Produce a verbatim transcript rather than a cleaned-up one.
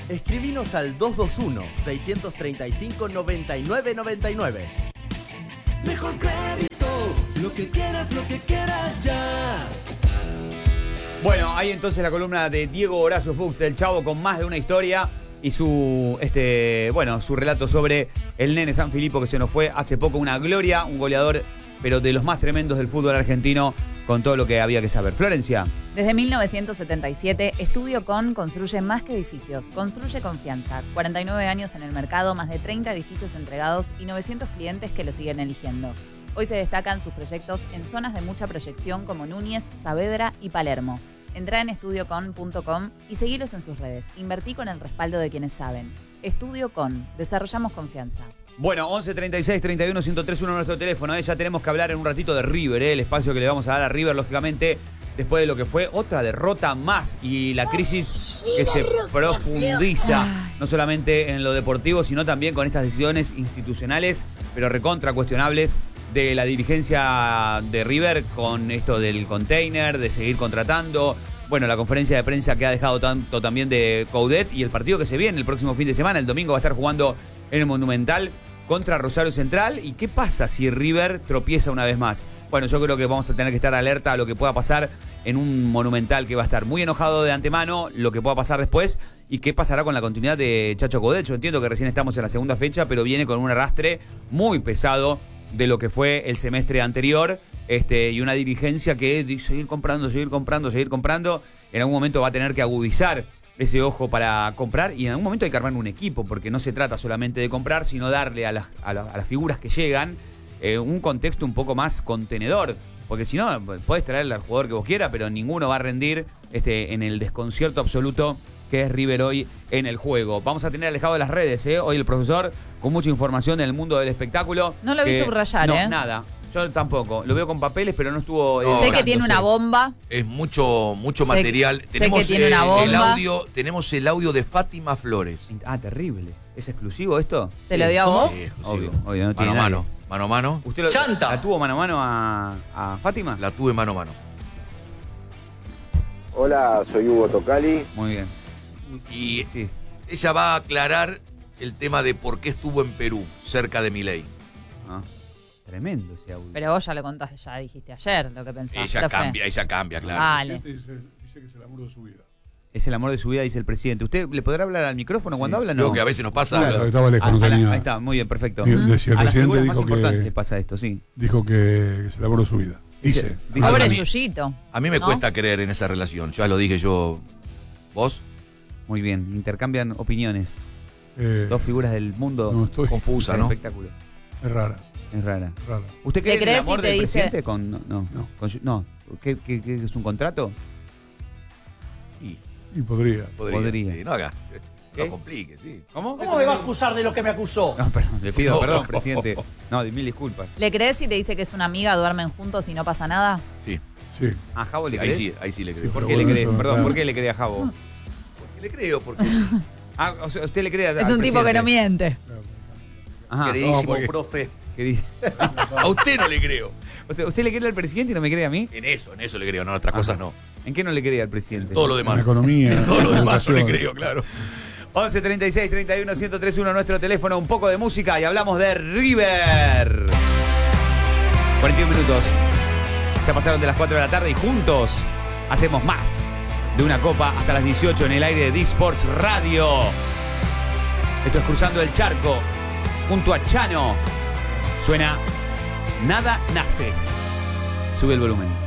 Escribinos al dos dos uno, seis tres cinco, nueve nueve nueve nueve. Mejor crédito, lo que quieras, lo que quieras ya. Bueno, ahí entonces la columna de Diego Horacio Fuchs, del Chavo con más de una historia y su este bueno su relato sobre el nene Sanfilippo que se nos fue hace poco, una gloria, un goleador, pero de los más tremendos del fútbol argentino, con todo lo que había que saber. Florencia. Desde mil novecientos setenta y siete, Estudio Con construye más que edificios, construye confianza. cuarenta y nueve años en el mercado, más de treinta edificios entregados y novecientos clientes que lo siguen eligiendo. Hoy se destacan sus proyectos en zonas de mucha proyección como Núñez, Saavedra y Palermo. Entrá en estudio con punto com y seguilos en sus redes. Invertí con el respaldo de quienes saben. Estudio Con, desarrollamos confianza. Bueno, once treinta y seis treinta y uno ciento tres uno nuestro teléfono. ¿eh? Ya tenemos que hablar en un ratito de River, ¿eh? El espacio que le vamos a dar a River, lógicamente, después de lo que fue otra derrota más y la crisis que se profundiza, no solamente en lo deportivo, sino también con estas decisiones institucionales, pero recontra cuestionables, de la dirigencia de River con esto del container, de seguir contratando. Bueno, la conferencia de prensa que ha dejado tanto también de Coudet y el partido que se viene el próximo fin de semana. El domingo va a estar jugando en el Monumental contra Rosario Central. ¿Y qué pasa si River tropieza una vez más? Bueno, yo creo que vamos a tener que estar alerta a lo que pueda pasar en un Monumental que va a estar muy enojado de antemano, lo que pueda pasar después y qué pasará con la continuidad de Chacho Coudet. Yo entiendo que recién estamos en la segunda fecha, pero viene con un arrastre muy pesado de lo que fue el semestre anterior, este, y una dirigencia que dice seguir comprando, seguir comprando, seguir comprando. En algún momento va a tener que agudizar ese ojo para comprar y en algún momento hay que armar un equipo, porque no se trata solamente de comprar, sino darle a las, a la, a las figuras que llegan eh, un contexto un poco más contenedor, porque si no, podés traerle al jugador que vos quieras, pero ninguno va a rendir este, en el desconcierto absoluto que es River hoy en el juego. Vamos a tener alejado de las redes, ¿eh? Hoy el profesor con mucha información del mundo del espectáculo. No lo vi que, subrayar, no, ¿eh? Yo Yo tampoco. Lo veo con papeles, pero no estuvo... No, sé que tiene una bomba. Es mucho, mucho Sé- material. sé Tenemos que tiene una eh, bomba. el audio, tenemos el audio de Fátima Flores. Ah, terrible. ¿Es exclusivo esto? ¿Te lo dio a vos? Sí, exclusivo. Obvio, obvio, no mano tiene a nadie. mano. Mano a mano. ¿Usted lo, ¡Chanta! la tuvo mano a mano a, a Fátima? La tuve mano a mano. Hola, soy Hugo Tocali. Muy bien. Y Sí. ella va a aclarar el tema de por qué estuvo en Perú, cerca de Milei. Ah, tremendo ese audio. Pero vos ya lo contaste, ya dijiste ayer lo que pensaste. Ella Fe. cambia, ella cambia, claro. Vale. Dice, dice que es el amor de su vida. Es el amor de su vida, dice el presidente. ¿Usted le podrá hablar al micrófono Sí. cuando habla? Creo No. que a veces nos pasa. Claro, estaba lejos, A- no a la- tenía- ahí está, muy bien, perfecto. Digo, decía el A las presidente figuras más dijo importantes que, le pasa esto, sí. dijo que es el amor de su vida. Dice. Dice- Pobre a mí- Yuyito. A mí me ¿no? cuesta creer en esa relación. Ya lo dije yo. ¿Vos? Muy bien, intercambian opiniones. Eh, Dos figuras del mundo no estoy. Confusa, del ¿no? espectáculo. Es rara, Es rara. rara. ¿Usted cree ¿Le en el crees amor si te del dice- presidente con no? No. No. Con Yu- no. ¿Qué, qué- qué es un contrato? Y Y podría. podría. Podría. Sí, no haga. ¿Qué? No complique, sí. ¿Cómo? ¿Cómo me va a acusar de lo que me acusó? No, perdón, le pido No. perdón, presidente. No, mil disculpas. ¿Le crees si te dice que es una amiga, duermen juntos y no pasa nada? Sí. Sí. ¿A Javo Sí, le ahí cree? sí, ahí sí le creo. ¿Por Pero qué le bueno, cree? eso, Perdón, claro. ¿por qué le cree a Javo? ¿Por qué le creo? Porque Ah, o sea, usted le cree a Es un tipo que no miente. Ajá. Queridísimo No, porque- profe. ¿Qué dice? a usted no le creo. ¿Usted, ¿Usted le cree al presidente y no me cree a mí? En eso, en eso le creo, no, en otras cosas no. ¿En qué no le cree al presidente? Todo lo En la demás. economía. En todo lo en la demás no le educación. creo, claro. once treinta y seis treinta y uno ciento tres uno nuestro teléfono, un poco de música y hablamos de River. cuarenta y un minutos. Ya pasaron de las cuatro de la tarde y juntos hacemos más de una copa hasta las dieciocho en el aire de D-Sports Radio. Esto es Cruzando el Charco junto a Chano. Suena Nada Nace. Sube el volumen.